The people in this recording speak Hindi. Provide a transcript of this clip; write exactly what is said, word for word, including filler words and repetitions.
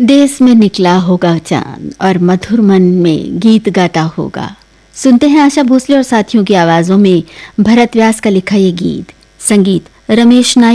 देश में निकला होगा चांद और मधुर मन में गीत गाता होगा। सुनते हैं आशा भोसले और साथियों की आवाजों में भरत व्यास का लिखा ये गीत। संगीत रमेश नाइक।